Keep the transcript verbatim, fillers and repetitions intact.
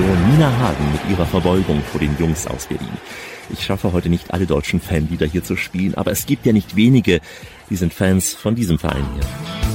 Komposition Nina Hagen mit ihrer Verbeugung vor den Jungs aus Berlin. Ich schaffe heute nicht alle deutschen Fanlieder hier zu spielen, aber es gibt ja nicht wenige, die sind Fans von diesem Verein hier.